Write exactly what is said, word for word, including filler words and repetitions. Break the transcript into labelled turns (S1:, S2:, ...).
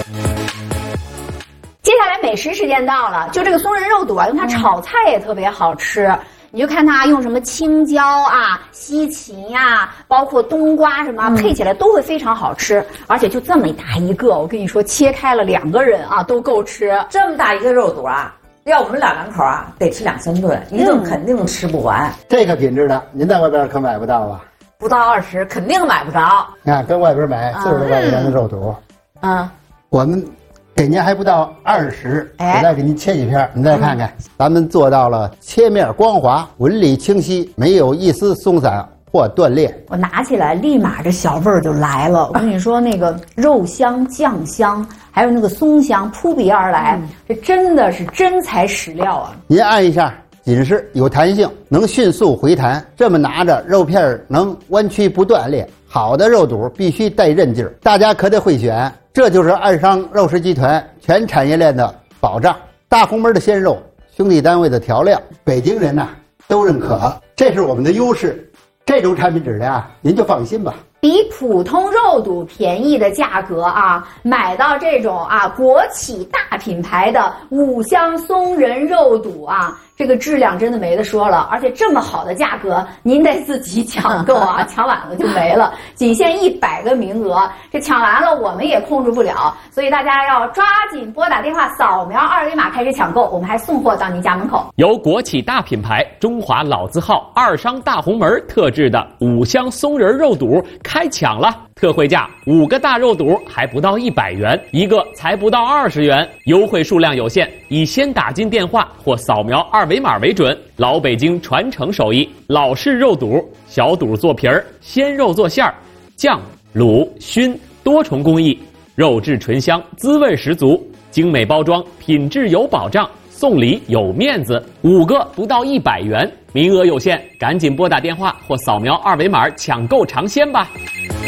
S1: 接下来美食时间到了，就这个松仁肉肚啊，用它炒菜也特别好吃。你就看它用什么青椒啊、西芹呀、啊，包括冬瓜什么、嗯、配起来都会非常好吃，而且就这么大一个，我跟你说，切开了两个人啊都够吃。
S2: 这么大一个肉肚啊，要我们老两口啊，得吃两三顿，一顿肯定吃不完。
S3: 嗯、这个品质的，您在外边可买不到啊。
S2: 不到二十，肯定买不着。
S3: 你看，跟外边买四十多块钱的肉肚，
S2: 嗯，
S3: 我们。给您还不到二十，我再给您切几片，你再看看，嗯、咱们做到了切面光滑、纹理清晰，没有一丝松散或断裂。
S1: 我拿起来，立马这小味儿就来了。我跟你说，那个肉香、酱香，还有那个松香扑鼻而来，嗯、这真的是真材实料啊！
S3: 您按一下，紧实有弹性，能迅速回弹。这么拿着，肉片能弯曲不断裂。好的肉肚必须带韧劲儿，大家可得会选。这就是二商肉食集团全产业链的保障。大红门的鲜肉，兄弟单位的调料，北京人呐、啊、都认可，这是我们的优势。这种产品质量啊，您就放心吧。
S1: 比普通肉肚便宜的价格啊，买到这种啊国企大品牌的五香松仁肉肚啊，这个质量真的没得说了。而且这么好的价格，您得自己抢购啊，抢晚了就没了。仅限一百个名额，这抢完了我们也控制不了，所以大家要抓紧拨打电话，扫描二维码开始抢购，我们还送货到您家门口。
S4: 由国企大品牌中华老字号二商大红门特制的五香松仁肉肚开抢了，特惠价五个大肉肚还不到一百元，一个才不到二十元，优惠数量有限，以先打进电话或扫描二维码为准。老北京传承手艺，老式肉肚，小肚做皮儿，鲜肉做馅儿，酱、卤、熏多重工艺，肉质醇香，滋味十足，精美包装，品质有保障。送礼有面子，五个不到一百元，名额有限，赶紧拨打电话或扫描二维码抢购尝鲜吧。